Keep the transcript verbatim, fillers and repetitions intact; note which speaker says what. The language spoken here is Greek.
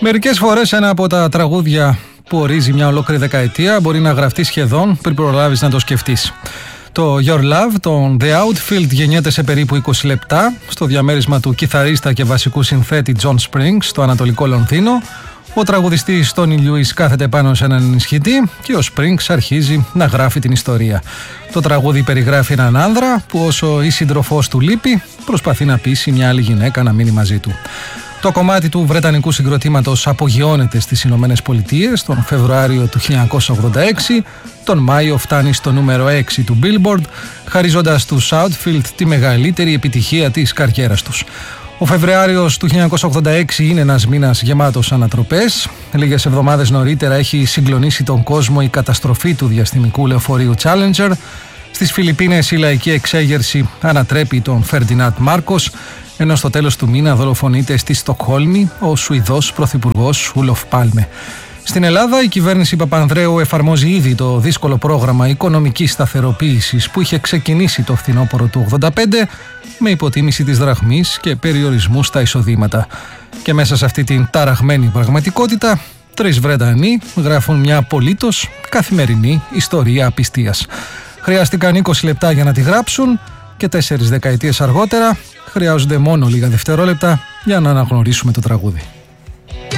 Speaker 1: Μερικές φορές ένα από τα τραγούδια που ορίζει μια ολόκληρη δεκαετία μπορεί να γραφτεί σχεδόν πριν προλάβεις να το σκεφτείς. Το Your Love των The Outfield γεννιέται σε περίπου είκοσι λεπτά στο διαμέρισμα του κιθαρίστα και βασικού συνθέτη John Springs στο Ανατολικό Λονδίνο. Ο τραγουδιστής Tony Lewis κάθεται πάνω σε έναν ενισχυτή και ο Springs αρχίζει να γράφει την ιστορία. Το τραγούδι περιγράφει έναν άνδρα που όσο η σύντροφός του λείπει προσπαθεί να πείσει μια άλλη γυναίκα να μείνει μαζί του. Το κομμάτι του βρετανικού συγκροτήματος απογειώνεται στις Ηνωμένες Πολιτείες τον Φεβρουάριο του χίλια εννιακόσια ογδόντα έξι, τον Μάιο φτάνει στο νούμερο έξι του Billboard, χαρίζοντας στους Outfield τη μεγαλύτερη επιτυχία της καριέρας τους. Ο Φεβρουάριος του χίλια εννιακόσια ογδόντα έξι είναι ένας μήνας γεμάτος ανατροπές. Λίγες εβδομάδες νωρίτερα έχει συγκλονίσει τον κόσμο η καταστροφή του διαστημικού λεωφορείου Challenger. Στις Φιλιππίνες η λαϊκή εξέγερση ανατρέπει τον Φερντινάντ Μάρκος, ενώ στο τέλος του μήνα δολοφονείται στη Στοκχόλμη ο Σουηδός πρωθυπουργός Ούλοφ Πάλμε. Στην Ελλάδα η κυβέρνηση Παπανδρέου εφαρμόζει ήδη το δύσκολο πρόγραμμα οικονομικής σταθεροποίησης που είχε ξεκινήσει το φθινόπωρο του ογδόντα πέντε με υποτίμηση της δραχμής και περιορισμού στα εισοδήματα. Και μέσα σε αυτή την ταραγμένη πραγματικότητα, τρεις Βρετανοί γράφουν μια απολύτως καθημερινή ιστορία απιστίας. Χρειάστηκαν είκοσι λεπτά για να τη γράψουν και τέσσερις δεκαετίες αργότερα χρειάζονται μόνο λίγα δευτερόλεπτα για να αναγνωρίσουμε το τραγούδι.